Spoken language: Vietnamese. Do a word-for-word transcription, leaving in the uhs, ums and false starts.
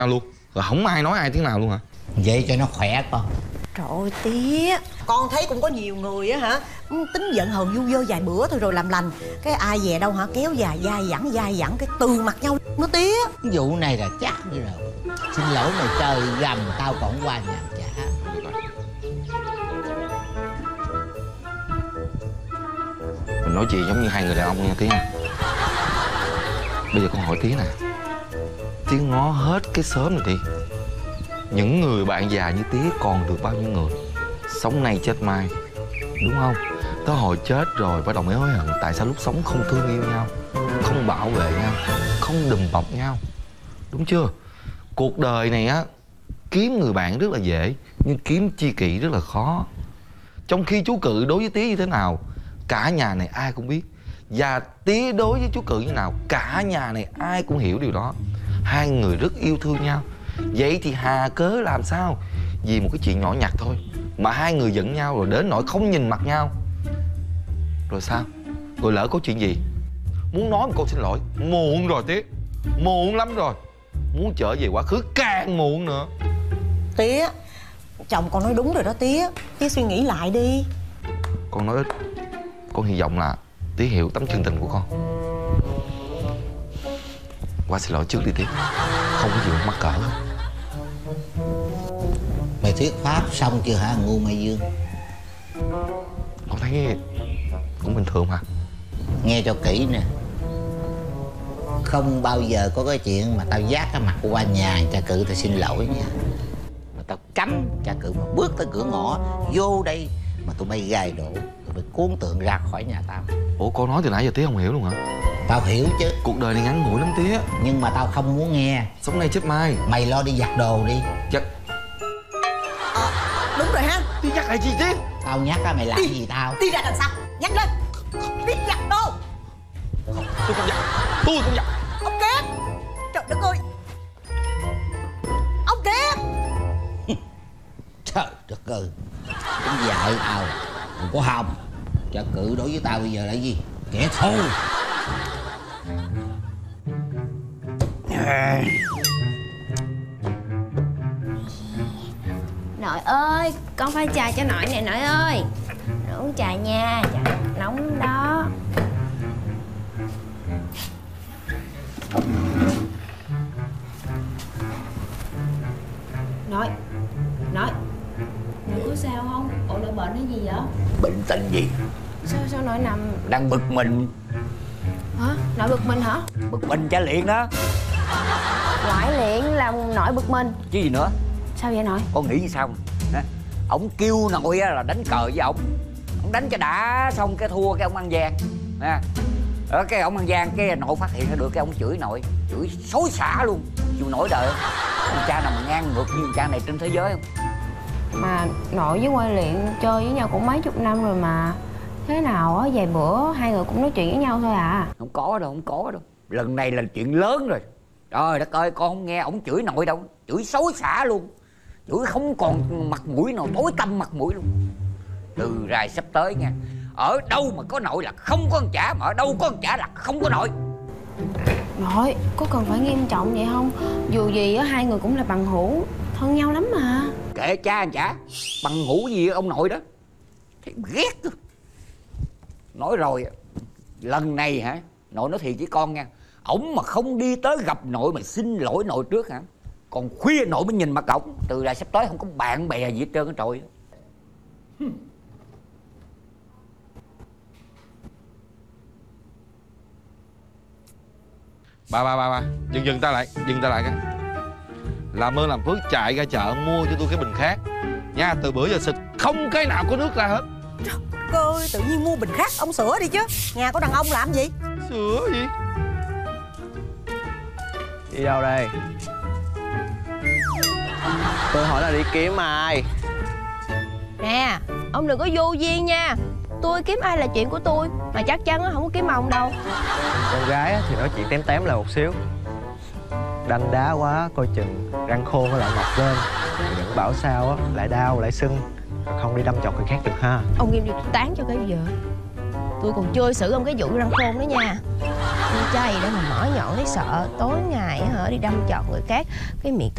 luôn. Rồi không ai nói ai tiếng nào luôn hả? Vậy cho nó khỏe con. Trời ơi tía, con thấy cũng có nhiều người á hả, tính giận hờn du dơ vài bữa thôi rồi làm lành. Cái ai về đâu hả, kéo dài dai dẳng dai dẳng cái từ mặt nhau nó tía. Cái vụ này là chắc rồi. Xin lỗi mày trời gầm tao còn qua nhà trả. Mình nói chuyện giống như hai người đàn ông nha Tía nha. Bây giờ con hỏi Tía nè, Tía ngó hết cái xóm này đi, những người bạn già như Tía còn được bao nhiêu người? Sống nay chết mai, đúng không? Tới hồi chết rồi bắt đầu mới hối hận tại sao lúc sống không thương yêu nhau, không bảo vệ nhau, không đùm bọc nhau, đúng chưa? Cuộc đời này á, kiếm người bạn rất là dễ, nhưng kiếm tri kỷ rất là khó. Trong khi chú Cự đối với Tía như thế nào, cả nhà này ai cũng biết. Và Tía đối với chú Cự như nào, cả nhà này ai cũng hiểu điều đó. Hai người rất yêu thương nhau. Vậy thì hà cớ làm sao vì một cái chuyện nhỏ nhặt thôi mà hai người giận nhau rồi đến nỗi không nhìn mặt nhau. Rồi sao? Rồi lỡ có chuyện gì muốn nói một câu xin lỗi, muộn rồi Tía, muộn lắm rồi. Muốn trở về quá khứ càng muộn nữa. Tía, chồng con nói đúng rồi đó Tía. Tía suy nghĩ lại đi. Con nói ít, con hy vọng là Tía hiểu tấm chân tình của con. Qua xin lỗi trước đi Tía, không có gì mắc cỡ. Mày thuyết pháp xong chưa hả ngu Mai Dương? Con thấy cũng bình thường mà. Nghe cho kỹ nè, không bao giờ có cái chuyện mà tao vác cái mặt qua nhà cha Cự tao xin lỗi nha. Mà tao cấm cha Cự mà bước tới cửa ngõ vô đây mà tụi bay gài đổ, tụi bay cuốn tượng ra khỏi nhà tao. Ủa con nói từ nãy giờ Tía không hiểu luôn hả? Tao hiểu chứ. Cuộc đời này ngắn ngủi lắm Tía. Nhưng mà tao không muốn nghe. Sống nay chết mai. Mày lo đi giặt đồ đi. Giặt? À, đúng rồi ha. Đi giặt lại gì Tía? Tao nhắc á, mày làm đi, gì tao? Đi ra đằng sau, nhắc lên. Đi giặt đồ. Tôi không giặt, tôi không giặt. Ông Kiệt, trời đất ơi. Ông Kiệt. Trời đất ơi, cũng dạy tao đừng có hòng. Cha Cự đối với tao bây giờ là gì? Kẻ thù. Nội ơi, con pha trà cho nội nè nội ơi. Nội uống trà nha, trà nóng đó. Nội, nội, nội có sao không? Ủa nội bệnh hay gì vậy? Bệnh tình gì? Sao sao nội nằm? Đang bực mình. Hả? Nội bực mình hả? Bực mình cha Liện đó. Ngoại Liện làm nội bực mình Chứ gì nữa? Sao vậy nội? Con nghĩ như sao nè? Ổng kêu nội là đánh cờ với ổng. Ông đánh cho đã xong cái thua cái ông ăn gian nè. Ở cái ông ăn gian cái nội phát hiện ra được cái ông chửi nội, chửi xối xả luôn. Chịu nổi đời. Ông cha nào mà ngang ngược như cha này trên thế giới không? Mà nội với Ngoại Liện chơi với nhau cũng mấy chục năm rồi mà. Thế nào á, vài bữa hai người cũng nói chuyện với nhau thôi à. Không có đâu, không có đâu. Lần này là chuyện lớn rồi. Trời đất ơi, con không nghe ổng chửi nội đâu. Chửi xối xả luôn. Chửi không còn mặt mũi nào, tối tăm mặt mũi luôn. Từ rày sắp tới nha, ở đâu mà có nội là không có con chả, mà ở đâu có con chả là không có nội. Nội, có cần phải nghiêm trọng vậy không? Dù gì á, hai người cũng là bằng hữu, thân nhau lắm mà. Kệ cha anh chả, bằng hữu gì ông nội đó. Thấy ghét thôi. Nói rồi, lần này hả, nội nói thiệt với con nha, ổng mà không đi tới gặp nội mà xin lỗi nội trước hả, còn khuya nội mới nhìn mặt ổng. Từ đây sắp tới không có bạn bè gì hết trơn á trời. Ba ba ba ba, dừng dừng ta lại, dừng ta lại cái. Làm ơn làm phước chạy ra chợ mua cho tôi cái bình khác nha. Từ bữa giờ xịt không cái nào có nước ra hết. Trời ơi, tự nhiên mua bình khác, ông sửa đi chứ. Nhà có đàn ông làm gì? Sửa gì? Đi đâu đây? Tôi hỏi là đi kiếm ai? Nè, ông đừng có vô duyên nha. Tôi kiếm ai là chuyện của tôi, mà chắc chắn không có kiếm ông đâu. Con gái thì nói chuyện tém tém lại một xíu. Đanh đá quá, coi chừng răng khô nó lại mọc lên. Rồi đừng bảo sao á, lại đau, lại sưng. Rồi không đi đâm chọc người khác được ha. Ông nghiêm đi tôi tán cho cái vợ. Tôi còn chơi xử ông cái vụ răng khôn đó nha. Con trai đó mà mở nhọn thấy sợ. Tối ngày hả đi đâm chọc người khác, cái miệng